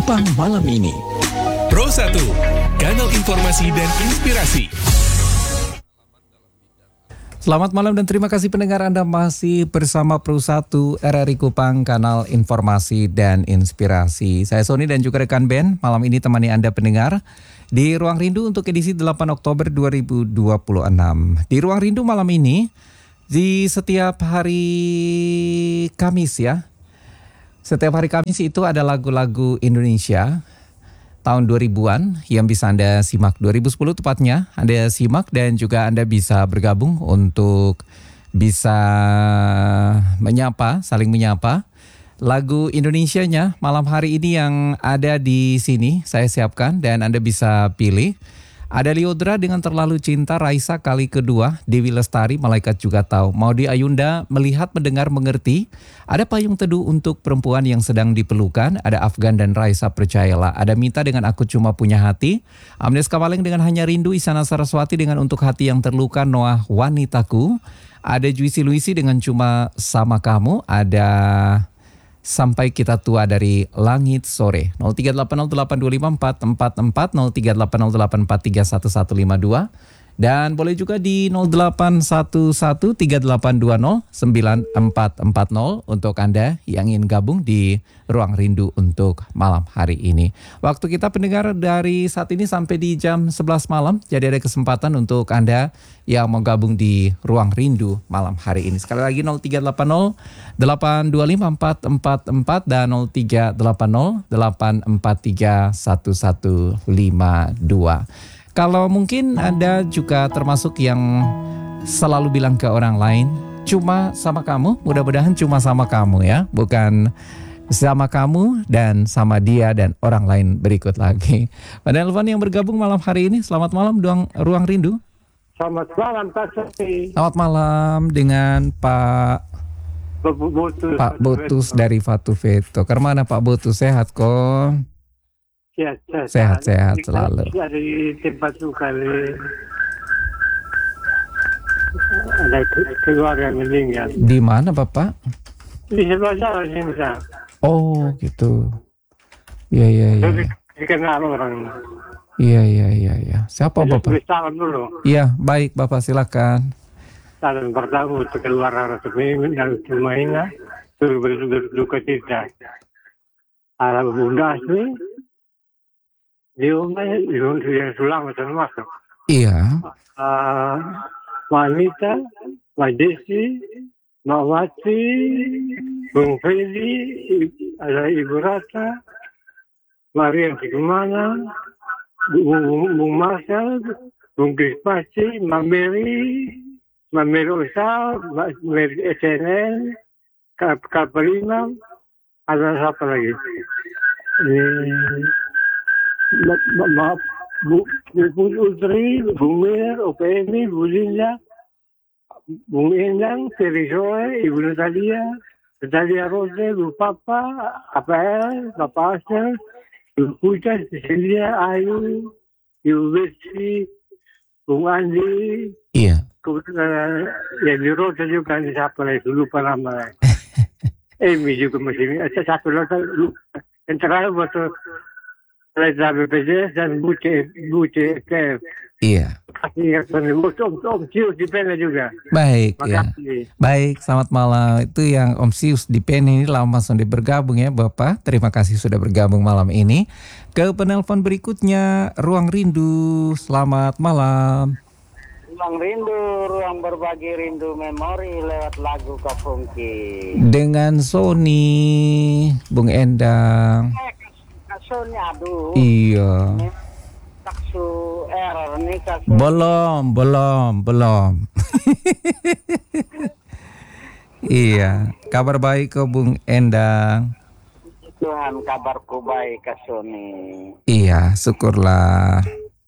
Kupang malam ini. Pro 1, kanal informasi dan inspirasi. Selamat malam dan terima kasih pendengar, Anda masih bersama Pro 1 RRI Kupang, kanal informasi dan inspirasi. Saya Sony dan juga rekan Ben malam ini temani Anda pendengar di Ruang Rindu untuk edisi 8 Oktober 2026. Di Ruang Rindu malam ini, di setiap hari Kamis ya. Setiap hari Kamis itu ada lagu-lagu Indonesia tahun 2000-an yang bisa Anda simak, 2010 tepatnya Anda simak, dan juga Anda bisa bergabung untuk bisa menyapa, saling menyapa. Lagu Indonesianya malam hari ini yang ada di sini saya siapkan dan Anda bisa pilih. Ada Liodra dengan Terlalu Cinta, Raisa Kali Kedua, Dewi Lestari Malaikat Juga Tahu, Maudy Ayunda Melihat Mendengar Mengerti, ada Payung Teduh Untuk Perempuan Yang Sedang Diperlukan, ada Afgan dan Raisa Percayalah, ada Mita dengan Aku Cuma Punya Hati, Amnes Kamaleng dengan Hanya Rindu, Isyana Saraswati dengan Untuk Hati Yang Terluka, Noah Wanitaku, ada Juicy Luisi dengan Cuma Sama Kamu, ada Sampai Kita Tua dari Langit Sore. 0380825444, 038084311152, dan boleh juga di 081138209440 untuk Anda yang ingin gabung di Ruang Rindu untuk malam hari ini. Waktu kita pendengar dari saat ini sampai di jam 11 malam, jadi ada kesempatan untuk Anda yang mau gabung di Ruang Rindu malam hari ini. Sekali lagi 0380825444 dan 038084311152. Kalau mungkin Anda juga termasuk yang selalu bilang ke orang lain, cuma sama kamu, mudah-mudahan cuma sama kamu ya, bukan sama kamu dan sama dia dan orang lain berikut lagi. Pada telepon yang bergabung malam hari ini, selamat malam Ruang Rindu. Selamat malam Pak Sofi. Selamat malam dengan Pak Botus dari Fatu Veto. Kemana Pak Botus, sehat kok? Sehat selalu. Dari tempat kali ada keluarga meninggal. Di mana Bapak? Di sebelah jalan sini. Oh gitu. Iya. Dikenal orang. Iya. Siapa Bapak? Salam dulu. Iya, baik Bapak, silakan. Salam pertama untuk keluarga resmi dan semuanya. Berduka cita. Alam bunda asli. Di rumah yang sulang macam masuk. Iya. Wanita, Mbak Desi, Mbak Wati, Bung Feli, ada Ibu Rata, Mariam Sigmana, Bung Marcel, Bung Krispasi, Mbak Mary Osal, Mbak Mary SNN, Kapalima, ada siapa lagi? Maaf, Bu Utri, Bu Mir, OPMI, Bu Linda, Bung Endang, Ferry Zoe, Ibu Natalia Rose, Bu Papa, APL, Bapak Asel, Ibu Puja, Cecilia, Ayu, Ibu Besi, Bung Andi. Iya. Kebetulan yang di Rose juga siapa lagi, lupa nama. Emi juga masih, satu lagi lupa. Yang terakhir waktu Reza BPJS dan Buce KF. Iya. Om Sius di Pene juga. Baik. Makasih. Ya. Baik, selamat malam. Itu yang Om Sius di Pene ini lama sudah bergabung ya Bapak. Terima kasih sudah bergabung malam ini. Ke penelpon berikutnya, Ruang Rindu. Selamat malam. Ruang Rindu, ruang berbagi rindu memori lewat lagu Kapungki. Dengan Sony, Bung Endang. Sony, aduh. Iya. Taksu error nih kasus. Belum. Iya. Kabar baik ke Bung Endang. Tuhan, kabarku baik ke Sony. Iya, syukurlah.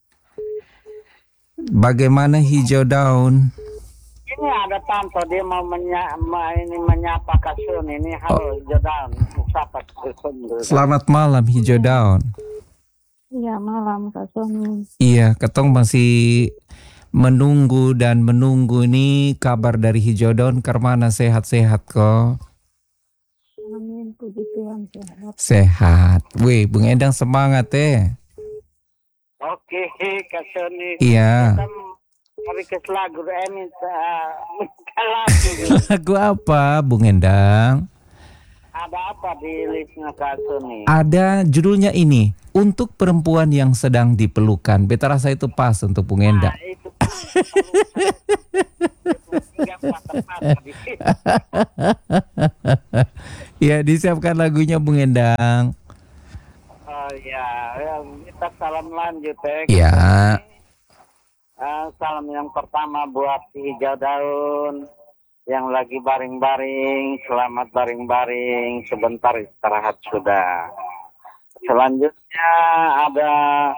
Bagaimana hijau daun? Ini ada Tanto, dia mau menyapa ke Sony. Ini halo hijau daun. Selamat malam hijau daun. Iya, malam Kak Sony. Iya, ketong masih menunggu ini kabar dari hijau daun. Kemana, sehat-sehat kok? Amin, puji Tuhan. Tuhan sehat. Sehat. Wih, Bung Endang semangat Oke, Kak Sony. Iya. Hari ke lagu ini minta lagu. Lagu apa, Bung Endang? Ada apa di listnya Kak Sony? Ada judulnya ini, Untuk Perempuan yang Sedang Dipelukan. Beta rasa itu pas untuk Bung Endang. Nah, itu Ya, disiapkan lagunya Bung Endang. Oh ya, kita salam lanjut Ya. Salam yang pertama buat si Hijau Daun yang lagi baring-baring, selamat baring-baring, sebentar istirahat sudah. Selanjutnya ada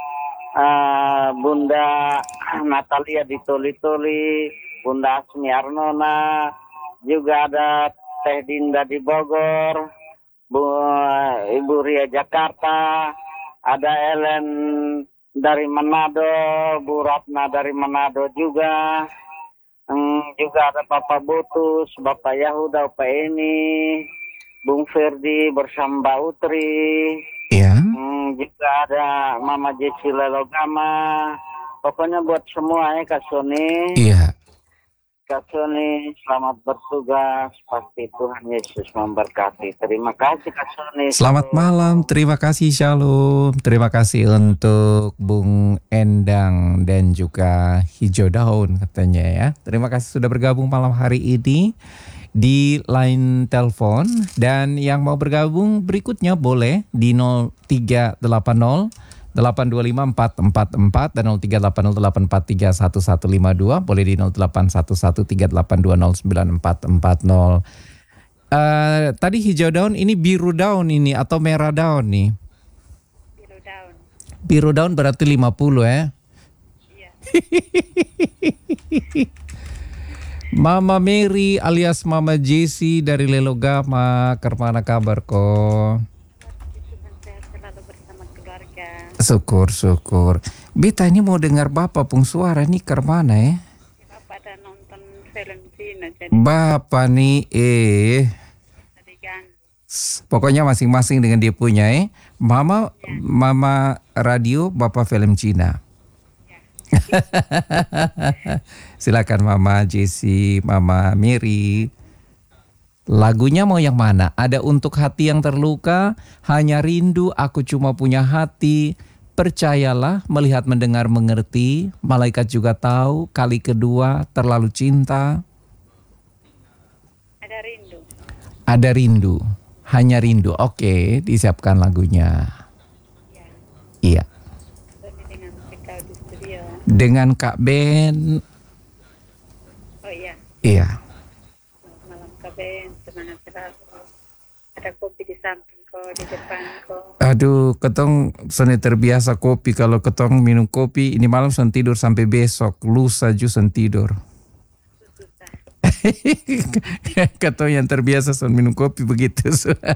Bunda Natalia di Tuli-Tuli, Bunda Asmi Arnona, juga ada Teh Dinda di Bogor, Ibu Ria Jakarta, ada Ellen dari Manado, Bu Ratna dari Manado juga. Juga ada Bapak Butus, Bapak Yahuda, Bapak Eni, Bung Ferdi bersama Mbak Utri. Iya. Juga ada Mama Jeci Lelogama. Pokoknya buat semua Kak Sony. Iya. Kak Sony, selamat bertugas. Pasti Tuhan Yesus memberkati. Terima kasih Kak Sony. Selamat malam, terima kasih, Shalom. Terima kasih untuk Bung Endang dan juga Hijau Daun katanya ya. Terima kasih sudah bergabung malam hari ini di line telepon. Dan yang mau bergabung berikutnya boleh di 0380 825-444 dan 0380-843-1152. Boleh di 0811-3820-9440. Tadi hijau daun, ini biru daun ini atau merah daun nih? Biru daun. Biru daun berarti 50 ya? Iya. Mama Mary alias Mama Jessie dari Lelogama, kemana kabar kok? Tuhan sehat selalu bersama keluarga. Syukur. Beta ini mau dengar Bapak pung suara nih ke mana ya? Bapak ada nonton film Cina jadi Bapak nih tadi ganggu. pokoknya masing-masing dengan dia punya Mama radio, Bapak film Cina. Silakan Mama Jessie, Mama Mary. Lagunya mau yang mana? Ada Untuk Hati Yang Terluka, Hanya Rindu, Aku Cuma Punya Hati, Percayalah, Melihat Mendengar Mengerti, Malaikat Juga Tahu, Kali Kedua, Terlalu Cinta. Ada rindu. Ada Rindu, Hanya Rindu. Oke, disiapkan lagunya. Ya. Iya. Ini dengan Kau di studio. Dengan Kak Ben. Oh iya. Iya. Selamat malam Kak Ben, semangat selalu. Ada kopi di samping kau, di depan kau. Aduh, ketong seni terbiasa kopi. Kalau ketong minum kopi, ini malam sen tidur sampai besok. Lusa ju sen tidur. Susah. Ketong yang terbiasa sen minum kopi begitu. Itu susah.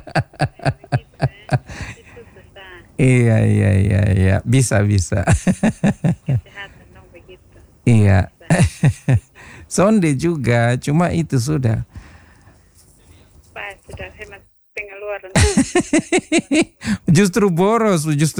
Iya. Bisa. Kesehatan dong begitu. Iya. Sonde juga, cuma itu sudah. Pas sudah hemat pengeluaran. Justru boros. Siap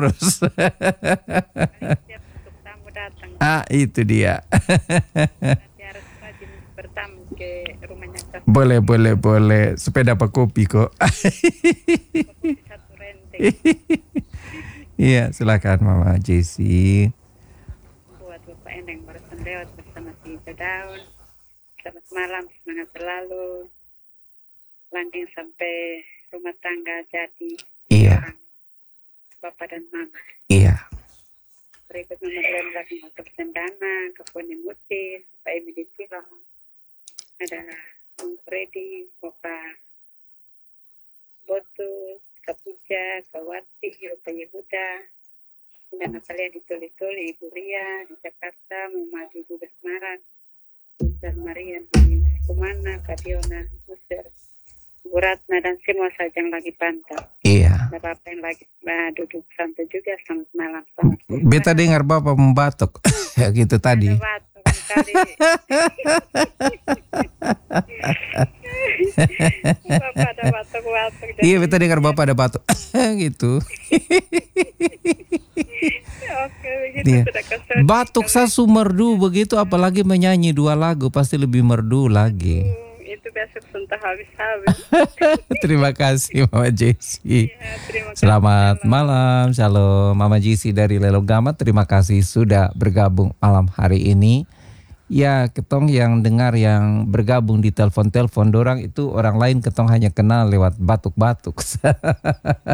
untuk tamu datang. Itu dia. Nanti harus rajin bertamu ke rumahnya Kak. Boleh. Supaya dapat kopi kok. Kopi satu renteng. Iya, silakan Mama Jessie. Buat Bapak Endang barusan lewat bersama si Hijau Daun. Selamat malam, semangat selalu. Lanjut sampai rumah tangga jadi. Iya. Bapak dan Mama. Iya. Berikut nomor lagi motor sendana, Kaponi Mutis, Pak Emily Tilang. Ada Bung Freddy, Bapak Botu, Kapuja, Kawati, Bapak Yehuda, dan Natalia di Tuli-Tuli, Ibu Ria di Jakarta, Mama di Semarang, Ustaz Maria di Kumana, Kadiona, Ustaz Bu Ratna, dan semua saja yang lagi pantau. Iya. Bapak yang lagi duduk santai juga, selamat malam. Selamat Beta dengar Bapak membatuk. Ya gitu tadi. Ada batuk kali. Bapak ada batuk-batuk. Iya, kita dengar Bapak ada batuk. Gitu. Oke, begitu Iya. sudah kesel. Batuk sasu merdu begitu, apalagi menyanyi 2 lagu pasti lebih merdu lagi. Itu besok suntah habis-habis. Terima kasih Mama Jessy. Ya, terima kasih. Selamat malam, shalom. Mama Jessy dari Lelogama, terima kasih sudah bergabung malam hari ini. Ya, ketong yang dengar yang bergabung di telepon-telepon dorang itu orang lain ketong hanya kenal lewat batuk-batuk.